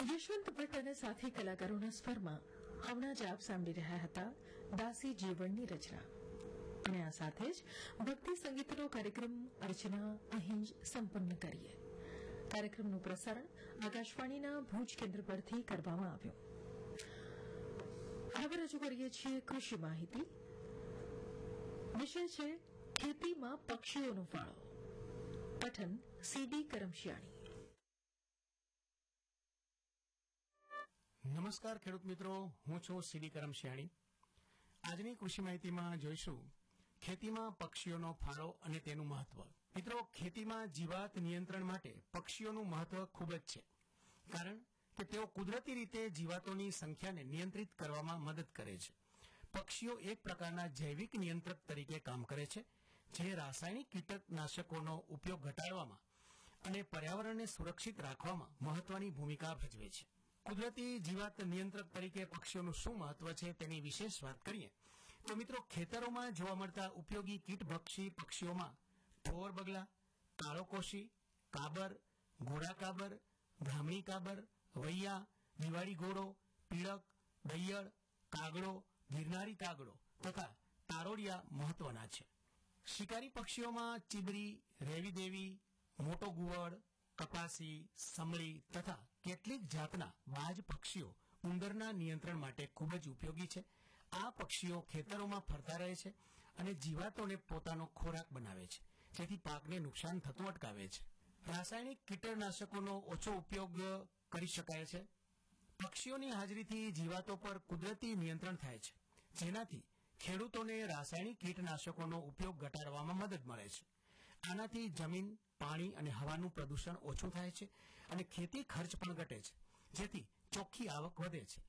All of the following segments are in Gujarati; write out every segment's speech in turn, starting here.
યશવંત ભટ્ટ અને સાથી કલાકારોના સ્વરમાં હમણાં જ આપ સાંભળી રહ્યા હતા દાસી જીવનની રચના. અને આ સાથે જ ભક્તિ સંગીતનો કાર્યક્રમ અર્ચના અહીં જ સંપન્ન કરીએ. કાર્યક્રમનું પ્રસારણ આકાશવાણીના ભુજ કેન્દ્ર પરથી કરવામાં આવ્યું. હવે રજૂ કરીએ છીએ કૃષિ માહિતી. વિષય છે ખેતીમાં પક્ષીઓનો ફાળો. પઠન સીડી કરમશિયાણી. નમસ્કાર ખેડૂત મિત્રો, હું છું સીડી કરમશિયાણી. આજની કૃષિ માહિતીમાં જોઈશું ખેતીમાં પક્ષીઓનો ફાળો અને તેનું મહત્વ. મિત્રો, ખેતીમાં જીવાત નિયંત્રણ માટે પક્ષીઓનું મહત્વ ખૂબ જ છે, કારણ કે તેઓ કુદરતી રીતે જીવાતોની સંખ્યાને નિયંત્રિત કરવામાં મદદ કરે છે. પક્ષીઓ એક પ્રકારના જૈવિક નિયંત્રક તરીકે કામ કરે છે, જે રાસાયણિક કીટકનાશકોનો ઉપયોગ ઘટાડવામાં અને પર્યાવરણને સુરક્ષિત રાખવામાં મહત્વની ભૂમિકા ભજવે છે. કુદરતી જીવાત નિયંત્રક તરીકે પક્ષીઓનું શું મહત્વ છે તેની વિશેષ વાત કરીએ તો મિત્રો, ખેતરોમાં જોવા મળતા ઉપયોગી કીટભક્ષી પક્ષીઓમાં ઢોર બગલા, કાળો કોશી, કાબર, ઘોડા કાબર, બ્રાહ્મણી કાબર, વૈયા, દિવાળી ઘોડો, પીળક, દૈયળ, કાગડો, ગિરનારી કાગડો તથા તારોડિયા મહત્વના છે. શિકારી પક્ષીઓમાં ચીબરી, રેવી દેવી, મોટો ગુવડ, કપાસી, સમળી તથા કેટલીક જાતના બાજ પક્ષીઓ ઉંદરના નિયંત્રણ માટે ખૂબ જ ઉપયોગી છે. આ પક્ષીઓ ખેતરોમાં ફરતા રહે છે અને જીવાતોને પોતાનો ખોરાક બનાવે છે, જેથી પાકને નુકસાન થતું અટકાવે છે. રાસાયણિક કીટનાશકોનો ઓછો ઉપયોગ કરી શકાય છે. પક્ષીઓની હાજરીથી જીવાતો પર કુદરતી નિયંત્રણ થાય છે, જેનાથી ખેડૂતોને રાસાયણિક કીટનાશકોનો ઉપયોગ ઘટાડવામાં મદદ મળે છે. આનાથી જમીન, પાણી અને હવાનું પ્રદૂષણ ઓછું થાય છે અને ખેતી ખર્ચ પણ ઘટે છે, જેથી ચોખ્ખી આવક વધે છે.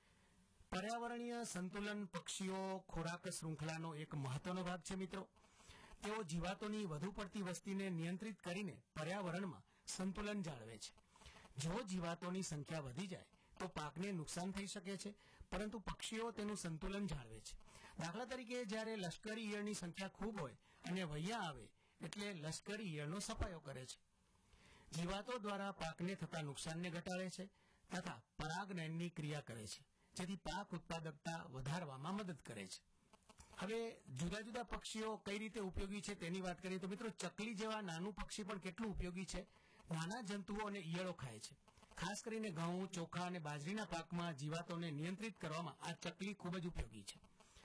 પર્યાવરણીય સંતુલન પક્ષીઓ ખોરાક શૃંખલાનો એક મહત્વનો ભાગ છે. મિત્રો, તેઓ જીવાતોની વધુ પડતી વસ્તીને નિયંત્રિત કરીને પર્યાવરણમાં સંતુલન જાળવે છે. જો જીવાતોની સંખ્યા વધી જાય તો પાકને નુકસાન થઈ શકે છે, પરંતુ પક્ષીઓ તેનું સંતુલન જાળવે છે. દાખલા તરીકે, જ્યારે લશ્કરી ઈયળની સંખ્યા ખૂબ હોય અને વૈયા આવે એટલે લશ્કરી ઈયળનો સફાયો કરે છે. જીવાતો દ્વારા પાકને થતા નુકસાનને ઘટાડે છે તથા પરાગનયનની ક્રિયા કરે છે, જેથી પાક ઉત્પાદકતા વધારવામાં મદદ કરે છે. હવે જુદા જુદા પક્ષીઓ કઈ રીતે ઉપયોગી છે તેની વાત કરીએ તો મિત્રો, ચકલી જેવા નાનું પક્ષી પણ કેટલું ઉપયોગી છે. નાના જંતુઓ અને ઈયળો ખાય છે. ખાસ કરીને ઘઉં, ચોખા અને બાજરીના પાકમાં જીવાતોને નિયંત્રિત કરવામાં આ ચકલી ખૂબ જ ઉપયોગી છે.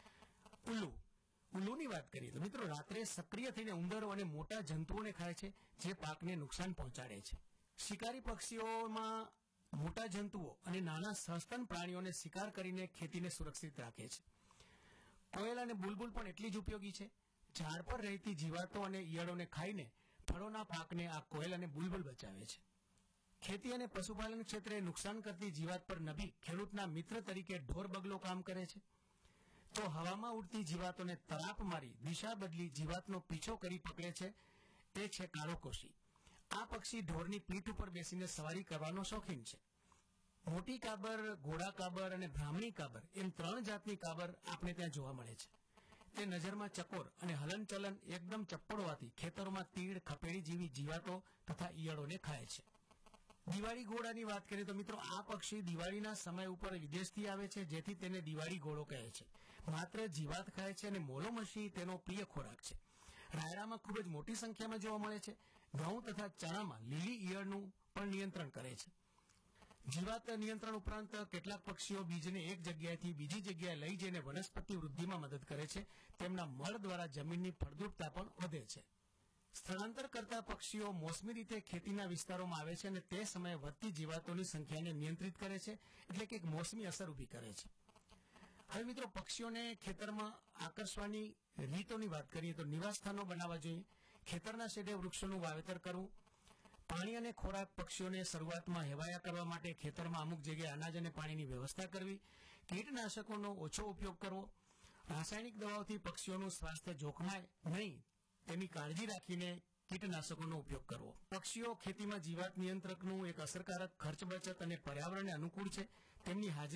ઉલ્લુની વાત કરીએ તો મિત્રો, રાત્રે સક્રિય થઈને ઉંદરો અને મોટા જંતુઓને ખાય છે, જે પાકને નુકસાન પહોંચાડે છે. શિકારી પક્ષીઓમાં મોટા જંતુઓ અને નાના સસ્તન પ્રાણીઓને શિકાર કરીને ખેતીને સુરક્ષિત રાખે છે. કોયલ અને બુલબુલ પણ એટલી જ ઉપયોગી છે. ઝાડ પર રહેતી જીવાતો અને ઈયળોને ખાઈને ફળોના પાકને આ કોયલ અને બુલબુલ બચાવે છે. ખેતી અને પશુપાલન ક્ષેત્રે નુકસાન કરતી જીવાત પર નભી ખેડૂતના મિત્ર તરીકે ઢોર બગલો કામ કરે છે. તો હવામાં ઉડતી જીવાતોને તરાપ મારી દિશા બદલી જીવાતનો પીછો કરી પકડે છે, તે છે કાળો કોશી. આ પક્ષી ઢોરની પીઠ ઉપર બેસીને સવારી કરવાનો શોખીન છે. મોટી કાબર, ઘોડા કાબર અને બ્રાહ્મણી કાબર એમ 3 જાતની કાબર આપણે ત્યાં જોવા મળે છે. તે નજરમાં ચકોર અને હલનચલન એકદમ ચપ્પડ હોવાથી ખેતરોમાં તીડ, ખપેડી જેવી જીવાતો તથા ઈયળોને ખાય છે. દિવાળી ઘોડાની વાત કરીએ તો મિત્રો, આ પક્ષી દિવાળીના સમય ઉપર વિદેશથી આવે છે, જેથી તેને દિવાળી ઘોડો કહે છે. માત્ર જીવાત ખાય છે અને મોલોમછી તેનો પ્રિય ખોરાક છે. રાયડામાં ખૂબ જ મોટી સંખ્યામાં જોવા મળે છે. ઘઉં તથા ચણામાં લીલી ઈયળનું પણ નિયંત્રણ કરે છે. જીવાત નિયંત્રણ ઉપરાંત કેટલાક પક્ષીઓ બીજને એક જગ્યાએથી બીજી જગ્યાએ લઈ જઈને વનસ્પતિ વૃદ્ધિમાં મદદ કરે છે. તેમના મળ દ્વારા જમીનની ફળદ્રુપતા પણ વધે છે. સ્થળાંતર કરતા પક્ષીઓ મોસમી રીતે ખેતીના વિસ્તારોમાં આવે છે અને તે સમયે વધતી જીવાતોની સંખ્યાને નિયંત્રિત કરે છે, એટલે કે એક મોસમી અસર ઊભી કરે છે. હવે મિત્રો, પક્ષીઓને ખેતરમાં આકર્ષવાની રીતોની વાત કરીએ તો નિવાસસ્થાનો બનાવવા જોઈએ, ખેતરના શેડે વૃક્ષોનું વાવેતર કરવું, પાણી અને ખોરાક પક્ષીઓને શરૂઆતમાં હેવાયા કરવા માટે ખેતરમાં અમુક જગ્યાએ અનાજ અને પાણીની વ્યવસ્થા કરવી, કીટનાશકોનો ઓછો ઉપયોગ કરવો, રાસાયણિક દવાઓથી પક્ષીઓનું સ્વાસ્થ્ય જોખમાય નહીં તેની કાળજી રાખીને કીટનાશકોનો ઉપયોગ કરવો. પક્ષીઓ ખેતીમાં જીવાત નિયંત્રકનું એક અસરકારક ખર્ચ બચત અને પર્યાવરણને અનુકૂળ છે. તેમની હાજરી